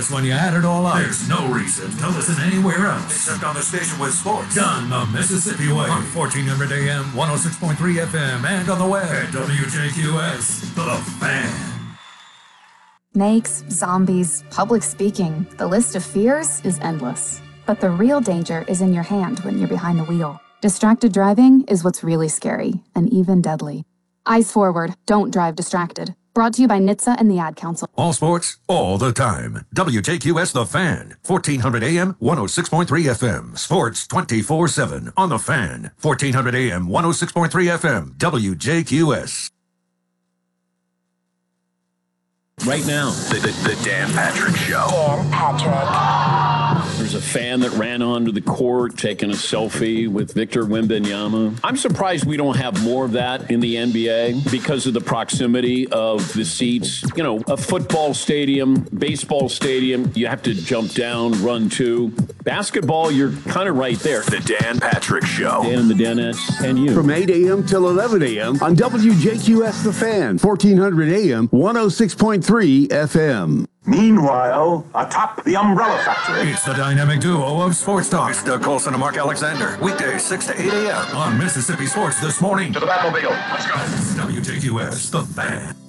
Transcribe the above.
Yes, when you add it all up, there's no reason to listen anywhere else except on the station with sports done the Mississippi way on 1400 AM, 106.3 FM, and on the web at WJQS. The Fan. Snakes, zombies, public speaking. The list of fears is endless. But the real danger is in your hand when you're behind the wheel. Distracted driving is what's really scary and even deadly. Eyes forward, don't drive distracted. Brought to you by NHTSA and the Ad Council. All sports, all the time. WJQS The Fan, 1400 AM, 106.3 FM. Sports 24/7 on The Fan, 1400 AM, 106.3 FM. WJQS. Right now, the Dan Patrick Show. Dan Patrick. There's a fan that ran onto the court taking a selfie with Victor Wembanyama. I'm surprised we don't have more of that in the NBA because of the proximity of the seats. You know, a football stadium, baseball stadium, you have to jump down, run to. Basketball, you're kind of right there. The Dan Patrick Show. Dan and the Danettes and you. From 8 a.m. till 11 a.m. on WJQS The Fan, 1400 AM, 106.3 FM. Meanwhile, atop the Umbrella Factory. It's the dynamic duo of Sports Talk. It's Doug Colson and Mark Alexander. Weekdays 6 to 8 a.m. on Mississippi Sports This Morning. To the Batmobile. Let's go. WJQS, The Fan.